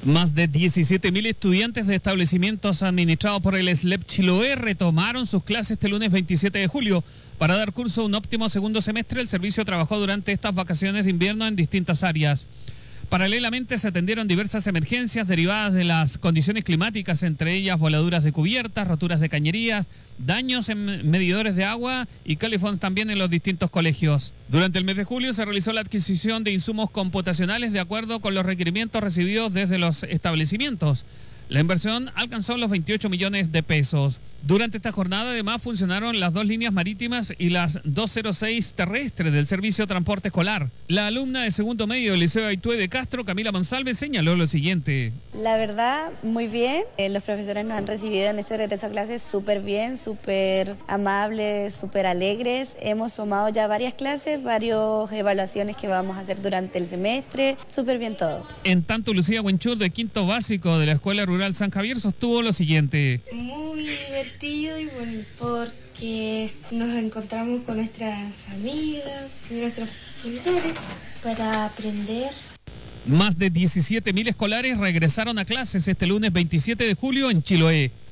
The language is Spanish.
Más de 17.000 estudiantes de establecimientos administrados por el SLEP Chiloé retomaron sus clases este lunes 27 de julio. Para dar curso a un óptimo segundo semestre, el servicio trabajó durante estas vacaciones de invierno en distintas áreas. Paralelamente se atendieron diversas emergencias derivadas de las condiciones climáticas, entre ellas voladuras de cubiertas, roturas de cañerías, daños en medidores de agua y califones también en los distintos colegios. Durante el mes de julio se realizó la adquisición de insumos computacionales de acuerdo con los requerimientos recibidos desde los establecimientos. La inversión alcanzó los 28 millones de pesos. Durante esta jornada además funcionaron las 2 líneas marítimas y las 206 terrestres del servicio de transporte escolar. La alumna de segundo medio del Liceo Aitué de Castro, Camila Monsalve, señaló lo siguiente. La verdad, muy bien. Los profesores nos han recibido en este regreso a clases súper bien, súper amables, súper alegres. Hemos tomado ya varias clases, varias evaluaciones que vamos a hacer durante el semestre. Súper bien todo. En tanto, Lucía Huenchur, de quinto básico de la Escuela Rural San Javier, sostuvo lo siguiente. Muy divertido y bueno, porque nos encontramos con nuestras amigas y nuestros profesores para aprender. Más de 17.000 escolares regresaron a clases este lunes 27 de julio en Chiloé.